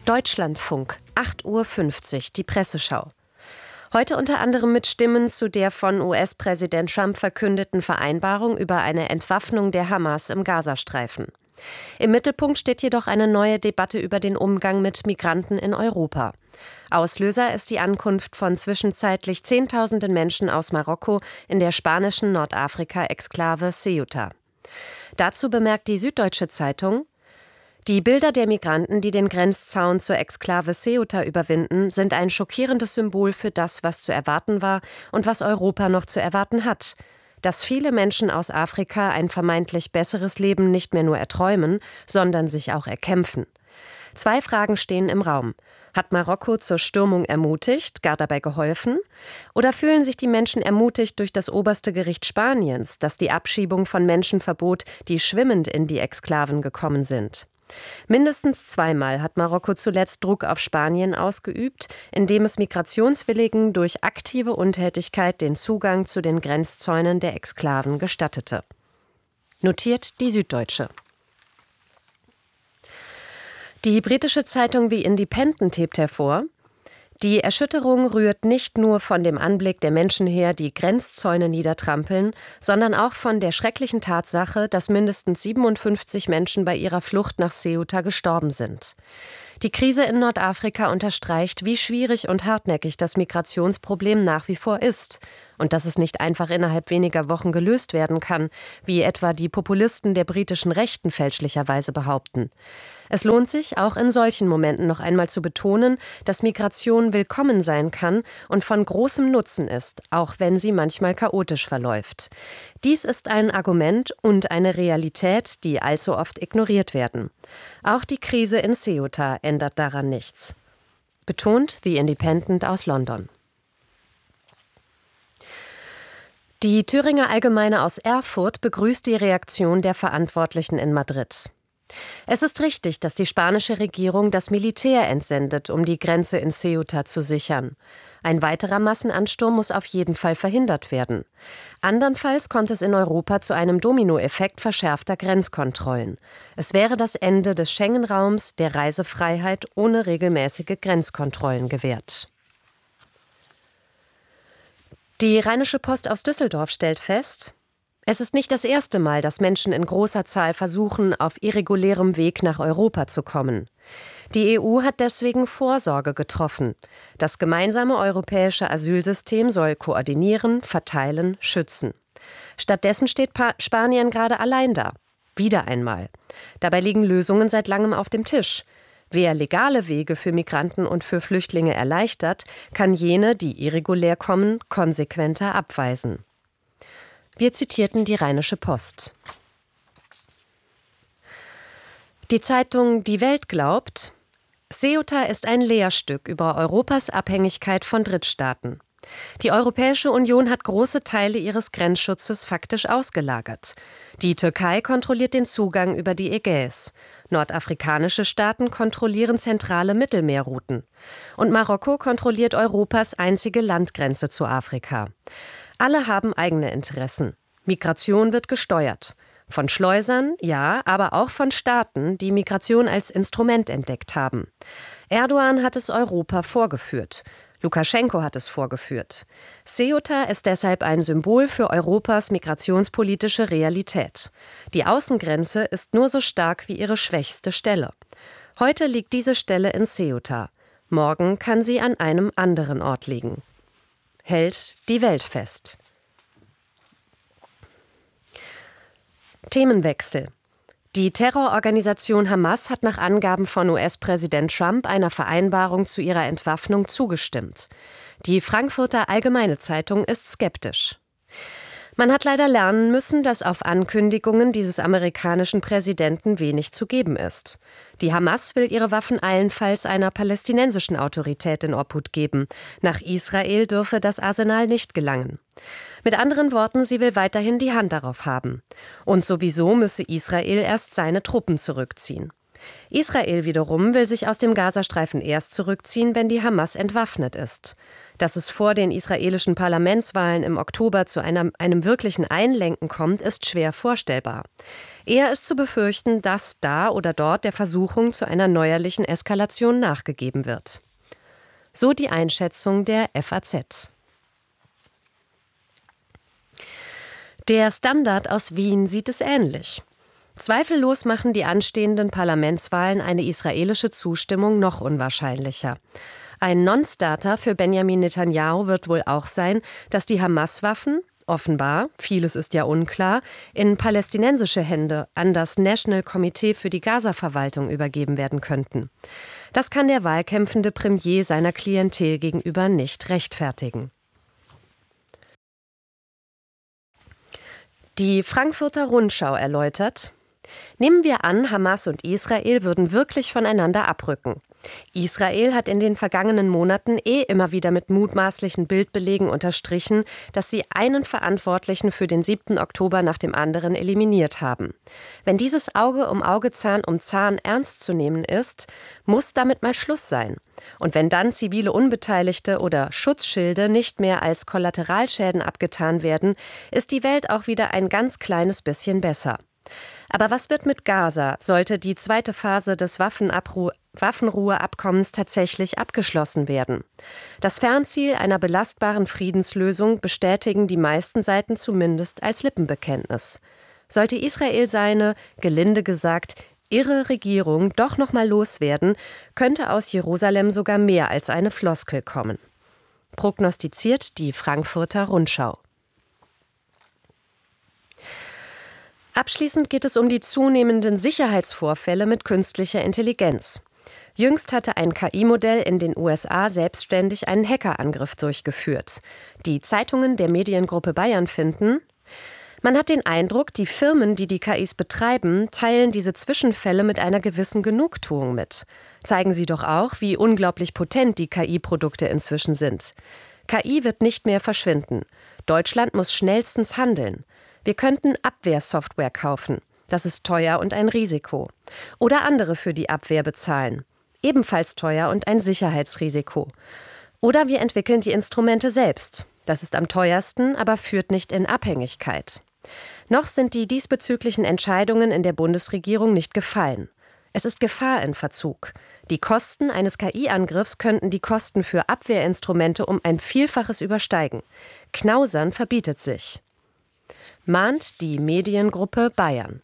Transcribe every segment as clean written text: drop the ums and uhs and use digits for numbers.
Deutschlandfunk, 8:50 Uhr, die Presseschau. Heute unter anderem mit Stimmen zu der von US-Präsident Trump verkündeten Vereinbarung über eine Entwaffnung der Hamas im Gazastreifen. Im Mittelpunkt steht jedoch eine neue Debatte über den Umgang mit Migranten in Europa. Auslöser ist die Ankunft von zwischenzeitlich Zehntausenden Menschen aus Marokko in der spanischen Nordafrika-Exklave Ceuta. Dazu bemerkt die Süddeutsche Zeitung: Die Bilder der Migranten, die den Grenzzaun zur Exklave Ceuta überwinden, sind ein schockierendes Symbol für das, was zu erwarten war und was Europa noch zu erwarten hat. Dass viele Menschen aus Afrika ein vermeintlich besseres Leben nicht mehr nur erträumen, sondern sich auch erkämpfen. 2 Fragen stehen im Raum. Hat Marokko zur Stürmung ermutigt, gar dabei geholfen? Oder fühlen sich die Menschen ermutigt durch das oberste Gericht Spaniens, das die Abschiebung von Menschen verbot, die schwimmend in die Exklaven gekommen sind? Mindestens 2-mal hat Marokko zuletzt Druck auf Spanien ausgeübt, indem es Migrationswilligen durch aktive Untätigkeit den Zugang zu den Grenzzäunen der Exklaven gestattete. Notiert die Süddeutsche. Die britische Zeitung The Independent hebt hervor: Die Erschütterung rührt nicht nur von dem Anblick der Menschen her, die Grenzzäune niedertrampeln, sondern auch von der schrecklichen Tatsache, dass mindestens 57 Menschen bei ihrer Flucht nach Ceuta gestorben sind. Die Krise in Nordafrika unterstreicht, wie schwierig und hartnäckig das Migrationsproblem nach wie vor ist und dass es nicht einfach innerhalb weniger Wochen gelöst werden kann, wie etwa die Populisten der britischen Rechten fälschlicherweise behaupten. Es lohnt sich, auch in solchen Momenten noch einmal zu betonen, dass Migration willkommen sein kann und von großem Nutzen ist, auch wenn sie manchmal chaotisch verläuft. Dies ist ein Argument und eine Realität, die allzu oft ignoriert werden. Auch die Krise in Ceuta ändert daran nichts. Betont The Independent aus London. Die Thüringer Allgemeine aus Erfurt begrüßt die Reaktion der Verantwortlichen in Madrid. Es ist richtig, dass die spanische Regierung das Militär entsendet, um die Grenze in Ceuta zu sichern. Ein weiterer Massenansturm muss auf jeden Fall verhindert werden. Andernfalls kommt es in Europa zu einem Dominoeffekt verschärfter Grenzkontrollen. Es wäre das Ende des Schengen-Raums, der Reisefreiheit ohne regelmäßige Grenzkontrollen gewährt. Die Rheinische Post aus Düsseldorf stellt fest: Es ist nicht das erste Mal, dass Menschen in großer Zahl versuchen, auf irregulärem Weg nach Europa zu kommen. Die EU hat deswegen Vorsorge getroffen. Das gemeinsame europäische Asylsystem soll koordinieren, verteilen, schützen. Stattdessen steht Spanien gerade allein da. Wieder einmal. Dabei liegen Lösungen seit langem auf dem Tisch. Wer legale Wege für Migranten und für Flüchtlinge erleichtert, kann jene, die irregulär kommen, konsequenter abweisen. Wir zitierten die Rheinische Post. Die Zeitung Die Welt glaubt: Ceuta ist ein Lehrstück über Europas Abhängigkeit von Drittstaaten. Die Europäische Union hat große Teile ihres Grenzschutzes faktisch ausgelagert. Die Türkei kontrolliert den Zugang über die Ägäis. Nordafrikanische Staaten kontrollieren zentrale Mittelmeerrouten. Und Marokko kontrolliert Europas einzige Landgrenze zu Afrika. Alle haben eigene Interessen. Migration wird gesteuert. Von Schleusern, ja, aber auch von Staaten, die Migration als Instrument entdeckt haben. Erdogan hat es Europa vorgeführt. Lukaschenko hat es vorgeführt. Ceuta ist deshalb ein Symbol für Europas migrationspolitische Realität. Die Außengrenze ist nur so stark wie ihre schwächste Stelle. Heute liegt diese Stelle in Ceuta. Morgen kann sie an einem anderen Ort liegen. Hält die Welt fest. Themenwechsel. Die Terrororganisation Hamas hat nach Angaben von US-Präsident Trump einer Vereinbarung zu ihrer Entwaffnung zugestimmt. Die Frankfurter Allgemeine Zeitung ist skeptisch. Man hat leider lernen müssen, dass auf Ankündigungen dieses amerikanischen Präsidenten wenig zu geben ist. Die Hamas will ihre Waffen allenfalls einer palästinensischen Autorität in Obhut geben. Nach Israel dürfe das Arsenal nicht gelangen. Mit anderen Worten, sie will weiterhin die Hand darauf haben. Und sowieso müsse Israel erst seine Truppen zurückziehen. Israel wiederum will sich aus dem Gazastreifen erst zurückziehen, wenn die Hamas entwaffnet ist. Dass es vor den israelischen Parlamentswahlen im Oktober zu einem wirklichen Einlenken kommt, ist schwer vorstellbar. Eher ist zu befürchten, dass da oder dort der Versuchung zu einer neuerlichen Eskalation nachgegeben wird. So die Einschätzung der FAZ. Der Standard aus Wien sieht es ähnlich. Zweifellos machen die anstehenden Parlamentswahlen eine israelische Zustimmung noch unwahrscheinlicher. Ein Non-Starter für Benjamin Netanyahu wird wohl auch sein, dass die Hamas-Waffen, offenbar, vieles ist ja unklar, in palästinensische Hände an das National Committee für die Gaza-Verwaltung übergeben werden könnten. Das kann der wahlkämpfende Premier seiner Klientel gegenüber nicht rechtfertigen. Die Frankfurter Rundschau erläutert: Nehmen wir an, Hamas und Israel würden wirklich voneinander abrücken. Israel hat in den vergangenen Monaten immer wieder mit mutmaßlichen Bildbelegen unterstrichen, dass sie einen Verantwortlichen für den 7. Oktober nach dem anderen eliminiert haben. Wenn dieses Auge um Auge, Zahn um Zahn ernst zu nehmen ist, muss damit mal Schluss sein. Und wenn dann zivile Unbeteiligte oder Schutzschilde nicht mehr als Kollateralschäden abgetan werden, ist die Welt auch wieder ein ganz kleines bisschen besser. Aber was wird mit Gaza, sollte die zweite Phase des Waffenruheabkommens tatsächlich abgeschlossen werden? Das Fernziel einer belastbaren Friedenslösung bestätigen die meisten Seiten zumindest als Lippenbekenntnis. Sollte Israel seine, gelinde gesagt, irre Regierung doch noch mal loswerden, könnte aus Jerusalem sogar mehr als eine Floskel kommen. Prognostiziert die Frankfurter Rundschau. Abschließend geht es um die zunehmenden Sicherheitsvorfälle mit künstlicher Intelligenz. Jüngst hatte ein KI-Modell in den USA selbstständig einen Hackerangriff durchgeführt. Die Zeitungen der Mediengruppe Bayern finden: Man hat den Eindruck, die Firmen, die die KIs betreiben, teilen diese Zwischenfälle mit einer gewissen Genugtuung mit. Zeigen sie doch auch, wie unglaublich potent die KI-Produkte inzwischen sind. KI wird nicht mehr verschwinden. Deutschland muss schnellstens handeln. Wir könnten Abwehrsoftware kaufen. Das ist teuer und ein Risiko. Oder andere für die Abwehr bezahlen. Ebenfalls teuer und ein Sicherheitsrisiko. Oder wir entwickeln die Instrumente selbst. Das ist am teuersten, aber führt nicht in Abhängigkeit. Noch sind die diesbezüglichen Entscheidungen in der Bundesregierung nicht gefallen. Es ist Gefahr in Verzug. Die Kosten eines KI-Angriffs könnten die Kosten für Abwehrinstrumente um ein Vielfaches übersteigen. Knausern verbietet sich. Mahnt die Mediengruppe Bayern.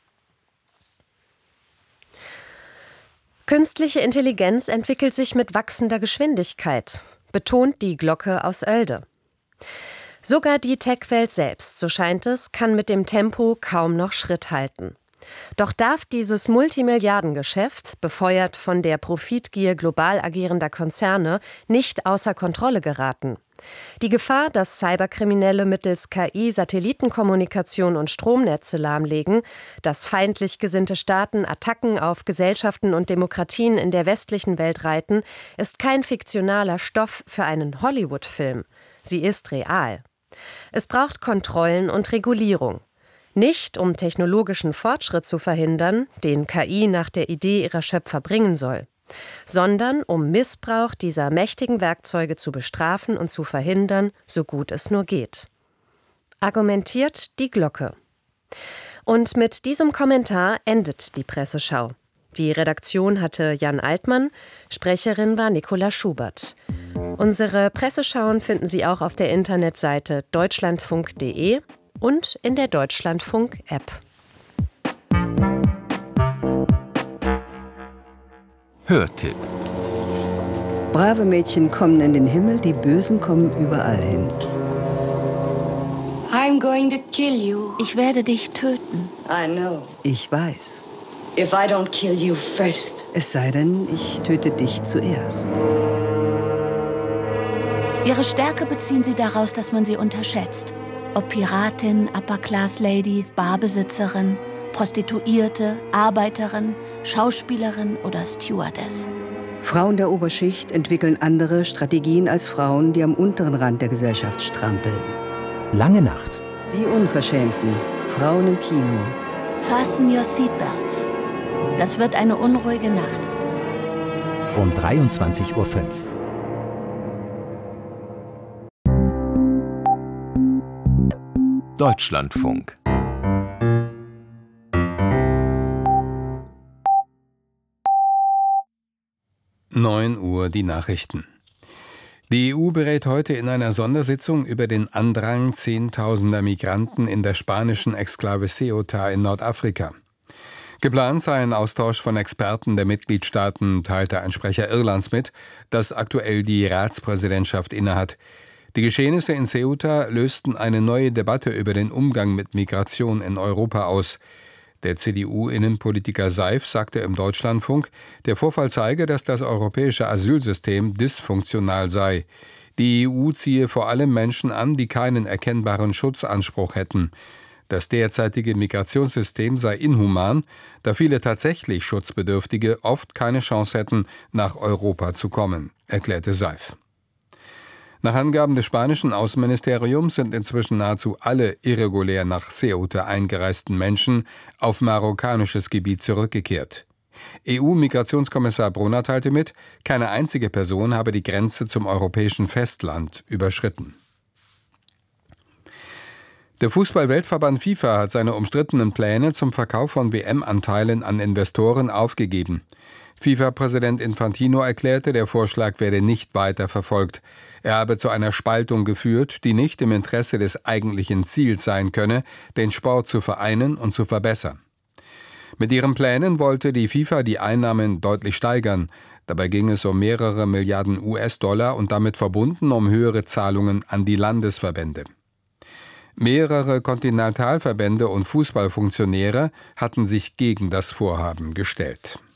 Künstliche Intelligenz entwickelt sich mit wachsender Geschwindigkeit, betont die Glocke aus Oelde. Sogar die Tech-Welt selbst, so scheint es, kann mit dem Tempo kaum noch Schritt halten. Doch darf dieses Multimilliardengeschäft, befeuert von der Profitgier global agierender Konzerne, nicht außer Kontrolle geraten. Die Gefahr, dass Cyberkriminelle mittels KI Satellitenkommunikation und Stromnetze lahmlegen, dass feindlich gesinnte Staaten Attacken auf Gesellschaften und Demokratien in der westlichen Welt reiten, ist kein fiktionaler Stoff für einen Hollywood-Film. Sie ist real. Es braucht Kontrollen und Regulierung. Nicht, um technologischen Fortschritt zu verhindern, den KI nach der Idee ihrer Schöpfer bringen soll, sondern um Missbrauch dieser mächtigen Werkzeuge zu bestrafen und zu verhindern, so gut es nur geht. Argumentiert die Glocke. Und mit diesem Kommentar endet die Presseschau. Die Redaktion hatte Jan Altmann, Sprecherin war Nicola Schubert. Unsere Presseschauen finden Sie auch auf der Internetseite deutschlandfunk.de und in der Deutschlandfunk-App. Hörtipp. Brave Mädchen kommen in den Himmel, die Bösen kommen überall hin. I'm going to kill you. Ich werde dich töten. I know. Ich weiß. If I don't kill you first. Es sei denn, ich töte dich zuerst. Ihre Stärke beziehen sie daraus, dass man sie unterschätzt. Ob Piratin, Upper-Class-Lady, Barbesitzerin, Prostituierte, Arbeiterin, Schauspielerin oder Stewardess. Frauen der Oberschicht entwickeln andere Strategien als Frauen, die am unteren Rand der Gesellschaft strampeln. Lange Nacht. Die Unverschämten. Frauen im Kino. Fasten your seatbelts. Das wird eine unruhige Nacht. Um 23:05 Uhr. Deutschlandfunk. Uhr die Nachrichten. Die EU berät heute in einer Sondersitzung über den Andrang zehntausender Migranten in der spanischen Exklave Ceuta in Nordafrika. Geplant sei ein Austausch von Experten der Mitgliedstaaten, teilte ein Sprecher Irlands mit, das aktuell die Ratspräsidentschaft innehat. Die Geschehnisse in Ceuta lösten eine neue Debatte über den Umgang mit Migration in Europa aus. Der CDU-Innenpolitiker Seif sagte im Deutschlandfunk, der Vorfall zeige, dass das europäische Asylsystem dysfunktional sei. Die EU ziehe vor allem Menschen an, die keinen erkennbaren Schutzanspruch hätten. Das derzeitige Migrationssystem sei inhuman, da viele tatsächlich Schutzbedürftige oft keine Chance hätten, nach Europa zu kommen, erklärte Seif. Nach Angaben des spanischen Außenministeriums sind inzwischen nahezu alle irregulär nach Ceuta eingereisten Menschen auf marokkanisches Gebiet zurückgekehrt. EU-Migrationskommissar Brunner teilte mit, keine einzige Person habe die Grenze zum europäischen Festland überschritten. Der Fußball-Weltverband FIFA hat seine umstrittenen Pläne zum Verkauf von WM-Anteilen an Investoren aufgegeben. FIFA-Präsident Infantino erklärte, der Vorschlag werde nicht weiter verfolgt. Er habe zu einer Spaltung geführt, die nicht im Interesse des eigentlichen Ziels sein könne, den Sport zu vereinen und zu verbessern. Mit ihren Plänen wollte die FIFA die Einnahmen deutlich steigern. Dabei ging es um mehrere Milliarden US-Dollar und damit verbunden um höhere Zahlungen an die Landesverbände. Mehrere Kontinentalverbände und Fußballfunktionäre hatten sich gegen das Vorhaben gestellt.